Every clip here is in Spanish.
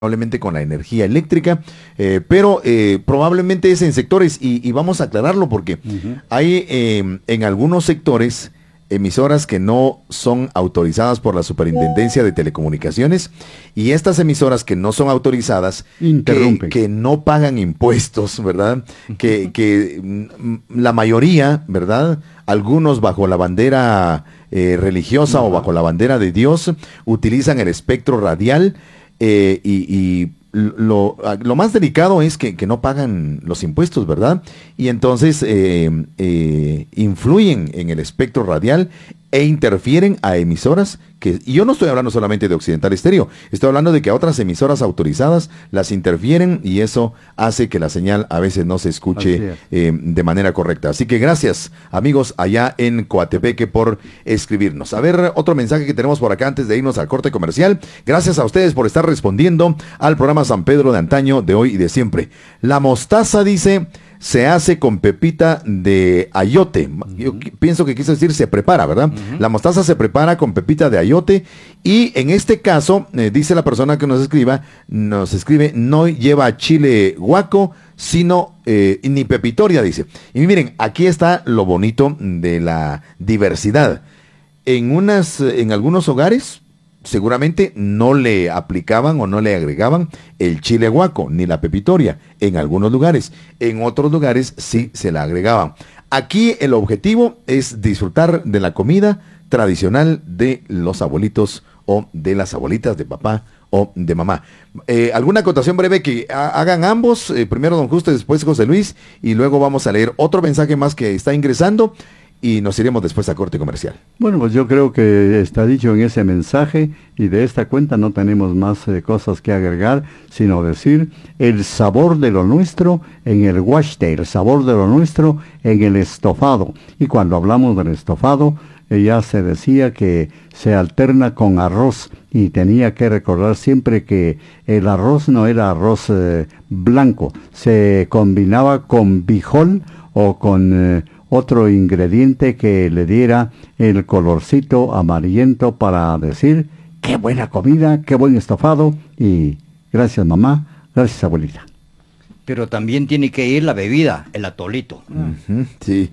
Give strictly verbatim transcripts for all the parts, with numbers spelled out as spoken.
probablemente con la energía eléctrica, eh, pero eh, probablemente es en sectores, y, y vamos a aclararlo porque uh-huh. hay eh, en algunos sectores emisoras que no son autorizadas por la Superintendencia de Telecomunicaciones, y estas emisoras que no son autorizadas, que, que no pagan impuestos, ¿verdad? Que, que la mayoría, ¿verdad? Algunos bajo la bandera eh, religiosa uh-huh. o bajo la bandera de Dios, utilizan el espectro radial. Eh, y, y lo, lo más delicado es que, que no pagan los impuestos, ¿verdad? Y entonces eh, eh, influyen en el espectro radial e interfieren a emisoras que, y yo no estoy hablando solamente de Occidental Estéreo, estoy hablando de que a otras emisoras autorizadas las interfieren, y eso hace que la señal a veces no se escuche eh, de manera correcta. Así que gracias, amigos, allá en Coatepeque, por escribirnos. A ver, otro mensaje que tenemos por acá antes de irnos al corte comercial. Gracias a ustedes por estar respondiendo al programa San Pedro de antaño, de hoy y de siempre. La mostaza, dice, se hace con pepita de ayote. Yo uh-huh. pienso que quiso decir se prepara, ¿verdad? Uh-huh. La mostaza se prepara con pepita de ayote, y en este caso, eh, dice la persona que nos escriba, nos escribe, no lleva chile guaco, sino eh, ni pepitoria, dice. Y miren, aquí está lo bonito de la diversidad. En unas, en algunos hogares, seguramente no le aplicaban o no le agregaban el chile guaco ni la pepitoria en algunos lugares. En otros lugares sí se la agregaban. Aquí el objetivo es disfrutar de la comida tradicional de los abuelitos o de las abuelitas de papá o de mamá. Eh, ¿Alguna acotación breve que ha, hagan ambos? Eh, primero don Justo y después José Luis, y luego vamos a leer otro mensaje más que está ingresando, y nos iremos después a corte comercial. Bueno, pues yo creo que está dicho en ese mensaje, y de esta cuenta no tenemos más eh, cosas que agregar, sino decir el sabor de lo nuestro en el huachte, el sabor de lo nuestro en el estofado. Y cuando hablamos del estofado, eh, ya se decía que se alterna con arroz, y tenía que recordar siempre que el arroz no era arroz eh, blanco, se combinaba con bijol o con Eh, otro ingrediente que le diera el colorcito amarillento para decir, qué buena comida, qué buen estofado, y gracias mamá, gracias abuelita. Pero también tiene que ir la bebida, el atolito. Uh-huh, sí,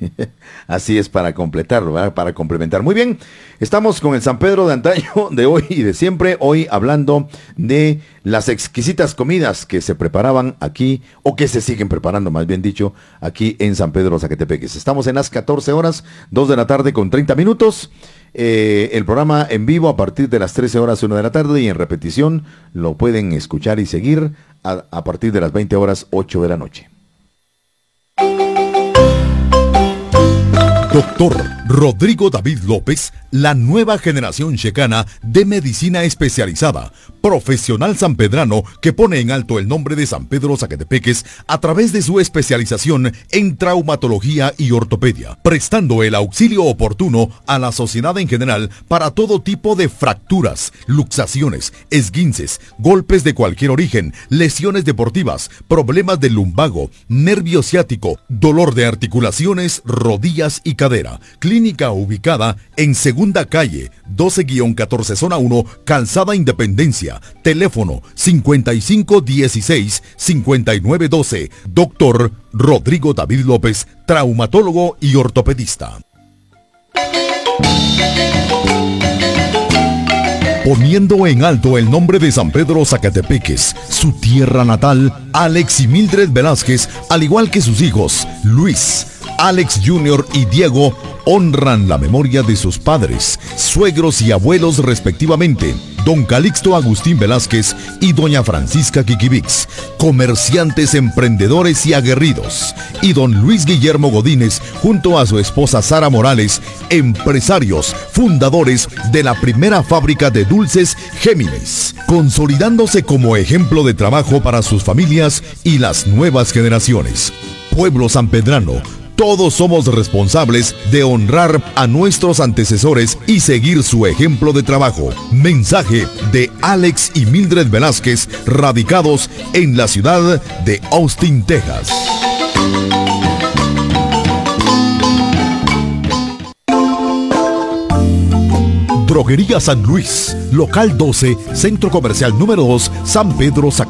así es, para completarlo, ¿verdad? Para complementar. Muy bien, estamos con el San Pedro de antaño, de hoy y de siempre, hoy hablando de las exquisitas comidas que se preparaban aquí, o que se siguen preparando, más bien dicho, aquí en San Pedro Zacatepeques. Estamos en las catorce horas, dos de la tarde con treinta minutos. Eh, el programa en vivo a partir de las trece horas, una de la tarde, y en repetición lo pueden escuchar y seguir a, a partir de las veinte horas, ocho de la noche. Doctor Rodrigo David López, la nueva generación checana de medicina especializada, profesional sanpedrano que pone en alto el nombre de San Pedro Zacatepeques a través de su especialización en traumatología y ortopedia, prestando el auxilio oportuno a la sociedad en general para todo tipo de fracturas, luxaciones, esguinces, golpes de cualquier origen, lesiones deportivas, problemas del lumbago, nervio ciático, dolor de articulaciones, rodillas y cadera. Clínica ubicada en Segunda Calle, doce catorce Zona uno, Calzada Independencia. Teléfono cincuenta y cinco dieciséis cincuenta y nueve doce. Doctor Rodrigo David López, traumatólogo y ortopedista. Poniendo en alto el nombre de San Pedro Zacatepeques, su tierra natal, Alex y Mildred Velázquez, al igual que sus hijos, Luis, Alex junior y Diego, honran la memoria de sus padres, suegros y abuelos respectivamente, don Calixto Agustín Velázquez y doña Francisca Kikivix, comerciantes, emprendedores y aguerridos, y don Luis Guillermo Godínez, junto a su esposa Sara Morales, empresarios, fundadores de la primera fábrica de dulces Géminis, consolidándose como ejemplo de trabajo para sus familias y las nuevas generaciones. Pueblo sanpedrano, todos somos responsables de honrar a nuestros antecesores y seguir su ejemplo de trabajo. Mensaje de Alex y Mildred Velázquez, radicados en la ciudad de Austin, Texas. Droguería San Luis, local doce, Centro Comercial número dos, San Pedro, Zacatecas.